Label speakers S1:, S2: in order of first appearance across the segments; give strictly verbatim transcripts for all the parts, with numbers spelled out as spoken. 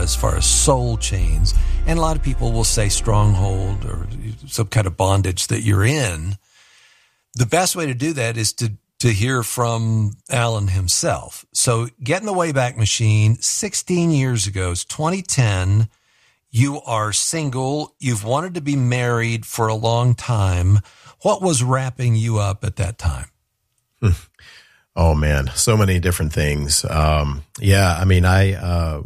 S1: as far as soul chains. And a lot of people will say stronghold or some kind of bondage that you're in. The best way to do that is to, to hear from Alan himself. So get in the Wayback Machine. sixteen years ago, it's twenty ten. You are single. You've wanted to be married for a long time. What was wrapping you up at that time?
S2: Hmm. Oh man, so many different things. Um, yeah, I mean, I, uh,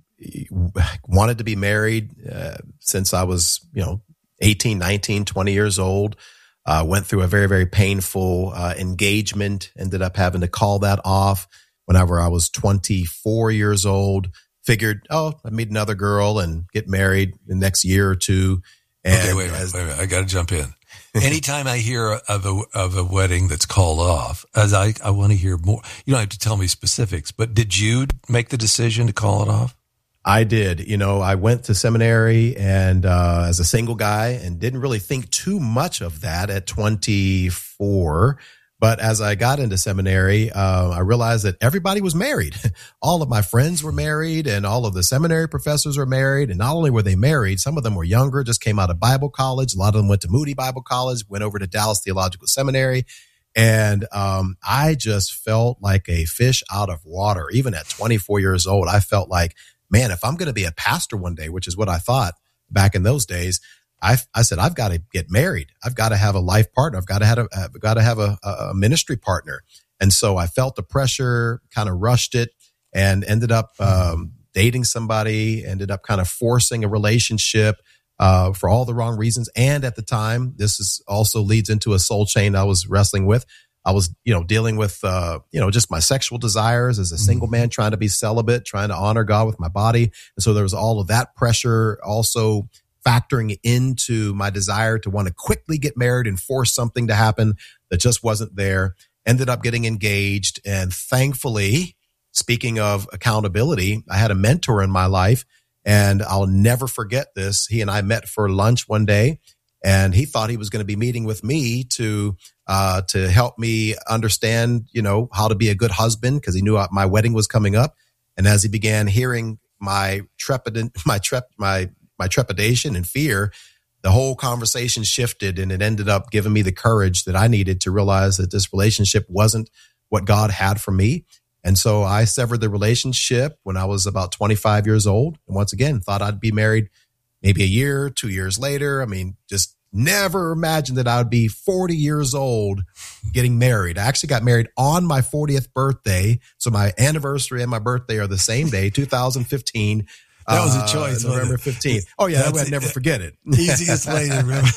S2: wanted to be married, uh, since I was, you know, eighteen, nineteen, twenty years old. Uh, went through a very, very painful, uh, engagement, ended up having to call that off whenever I was twenty-four years old. Figured, oh, I'd meet another girl and get married the next year or two. And
S1: okay, wait a minute, wait a minute. I got to jump in. Anytime I hear of a of a wedding that's called off, as I, I want to hear more. You don't have to tell me specifics, but did you make the decision to call it off?
S2: I did. You know, I went to seminary and uh, as a single guy and didn't really think too much of that at twenty-four. But as I got into seminary, uh, I realized that everybody was married. All of my friends were married and all of the seminary professors were married. And not only were they married, some of them were younger, just came out of Bible college. A lot of them went to Moody Bible College, went over to Dallas Theological Seminary. And um, I just felt like a fish out of water. Even at twenty-four years old, I felt like, man, if I'm going to be a pastor one day, which is what I thought back in those days, I, I said, I've got to get married. I've got to have a life partner. I've got to have a, I've got to have a, a ministry partner. And so I felt the pressure, kind of rushed it and ended up um, dating somebody, ended up kind of forcing a relationship uh, for all the wrong reasons. And at the time, this is also leads into a soul chain I was wrestling with. I was, you know, dealing with, uh, you know, just my sexual desires as a single man, trying to be celibate, trying to honor God with my body. And so there was all of that pressure also factoring into my desire to want to quickly get married and force something to happen that just wasn't there. Ended up getting engaged. And thankfully, speaking of accountability, I had a mentor in my life and I'll never forget this. He and I met for lunch one day and he thought he was going to be meeting with me to, uh, to help me understand, you know, how to be a good husband because he knew my wedding was coming up. And as he began hearing my trepidant, my trep, my, my trepidation and fear, the whole conversation shifted and it ended up giving me the courage that I needed to realize that this relationship wasn't what God had for me. And so I severed the relationship when I was about twenty-five years old. And once again, thought I'd be married maybe a year, two years later. I mean, just never imagined that I would be forty years old getting married. I actually got married on my fortieth birthday. So my anniversary and my birthday are the same day, two thousand fifteen.
S1: That was a choice.
S2: Uh, November fifteenth. Oh, yeah. I'd never forget it.
S1: Easiest way to remember.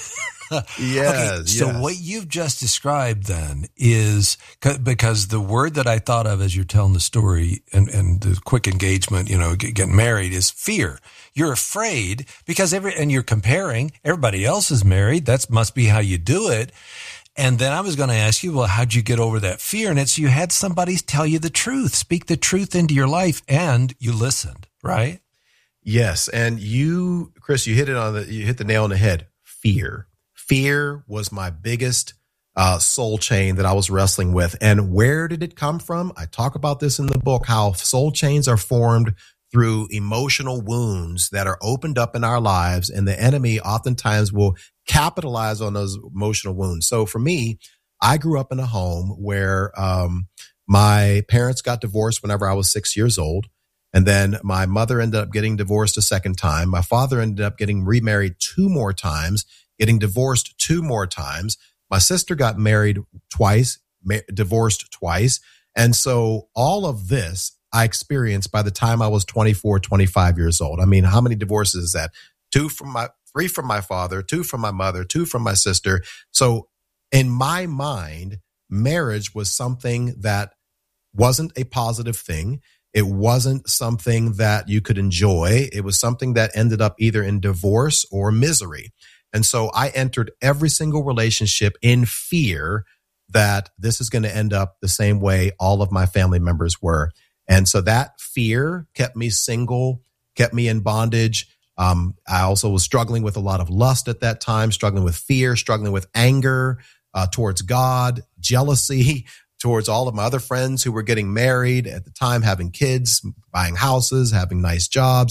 S2: Yes.
S1: Okay, so
S2: yes.
S1: what you've just described then is because the word that I thought of as you're telling the story and, and the quick engagement, you know, get, getting married is fear. You're afraid because every, and you're comparing everybody else is married. That must be how you do it. And then I was going to ask you, well, how'd you get over that fear? And it's you had somebody tell you the truth, speak the truth into your life and you listened, right?
S2: Yes. And you, Chris, you hit it on the, you hit the nail on the head. Fear. Fear was my biggest uh, soul chain that I was wrestling with. And where did it come from? I talk about this in the book, how soul chains are formed through emotional wounds that are opened up in our lives. And the enemy oftentimes will capitalize on those emotional wounds. So for me, I grew up in a home where um, my parents got divorced whenever I was six years old. And then my mother ended up getting divorced a second time. My father ended up getting remarried two more times, getting divorced two more times. My sister got married twice, ma- divorced twice. And so all of this I experienced by the time I was twenty-four, twenty-five years old. I mean, how many divorces is that? Two from my, three from my father, two from my mother, two from my sister. So in my mind, marriage was something that wasn't a positive thing. It wasn't something that you could enjoy. It was something that ended up either in divorce or misery. And so I entered every single relationship in fear that this is going to end up the same way all of my family members were. And so that fear kept me single, kept me in bondage. Um, I also was struggling with a lot of lust at that time, struggling with fear, struggling with anger uh, towards God, jealousy towards all of my other friends who were getting married at the time, having kids, buying houses, having nice jobs.